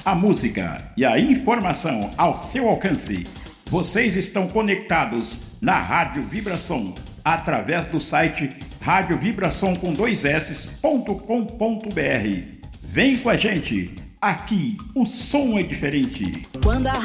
a música e a informação ao seu alcance. Vocês estão conectados na Rádio Vibração através do site radiovibração.com.br. Vem com a gente, aqui o som é diferente. Quando a